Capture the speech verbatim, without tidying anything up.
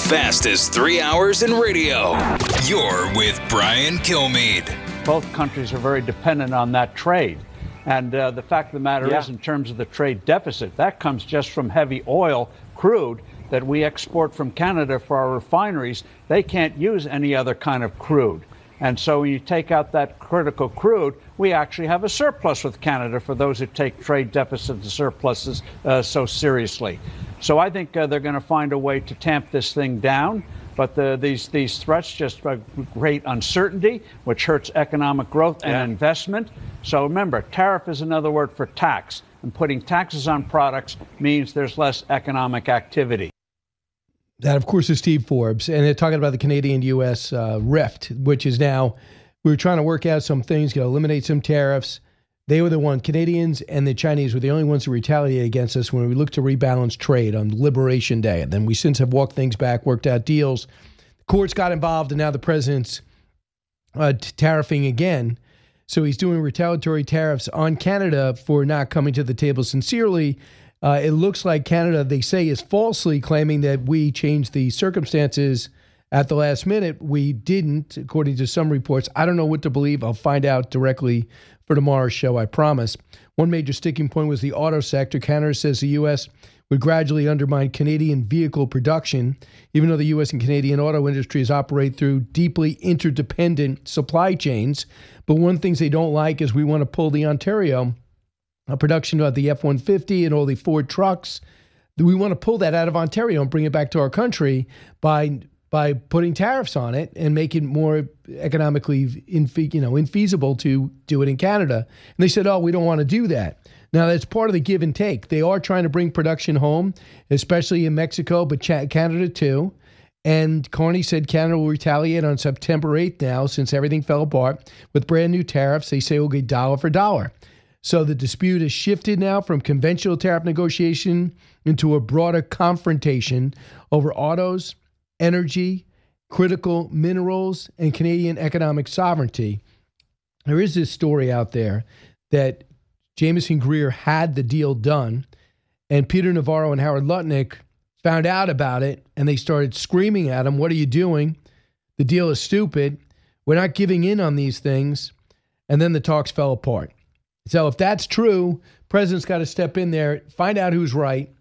fast as three hours in radio. You're with Brian Kilmeade. Both countries are very dependent on that trade. And uh, the fact of the matter yeah. is, in terms of the trade deficit, that comes just from heavy oil, crude, that we export from Canada for our refineries. They can't use any other kind of crude. And so when you take out that critical crude, we actually have a surplus with Canada for those who take trade deficits and surpluses uh, so seriously. So I think uh, they're going to find a way to tamp this thing down. But the, these these threats just uh, create uncertainty, which hurts economic growth and yeah. investment. So remember, tariff is another word for tax. And putting taxes on products means there's less economic activity. That, of course, is Steve Forbes. And they're talking about the Canadian-U S uh, rift, which is now, we were trying to work out some things, going to eliminate some tariffs. They were the one, Canadians and the Chinese were the only ones who retaliated against us when we looked to rebalance trade on Liberation Day. And then we since have walked things back, worked out deals. The courts got involved, and now the president's uh, tariffing again. So he's doing retaliatory tariffs on Canada for not coming to the table sincerely. Uh, it looks like Canada, they say, is falsely claiming that we changed the circumstances at the last minute. We didn't, according to some reports. I don't know what to believe. I'll find out directly for tomorrow's show, I promise. One major sticking point was the auto sector. Canada says the U S would gradually undermine Canadian vehicle production, even though the U S and Canadian auto industries operate through deeply interdependent supply chains. But one thing they don't like is we want to pull the Ontario a production of the F one fifty and all the Ford trucks. We want to pull that out of Ontario and bring it back to our country by by putting tariffs on it and make it more economically infe- you know, infeasible to do it in Canada. And they said, oh, we don't want to do that. Now, that's part of the give and take. They are trying to bring production home, especially in Mexico, but Ch- Canada too. And Carney said Canada will retaliate on September eighth now, since everything fell apart, with brand new tariffs. They say we'll get dollar for dollar. So the dispute has shifted now from conventional tariff negotiation into a broader confrontation over autos, energy, critical minerals, and Canadian economic sovereignty. There is this story out there that Jameson Greer had the deal done, and Peter Navarro and Howard Lutnick found out about it, and they started screaming at him, what are you doing? The deal is stupid. We're not giving in on these things. And then the talks fell apart. So if that's true, president's got to step in there, find out who's right,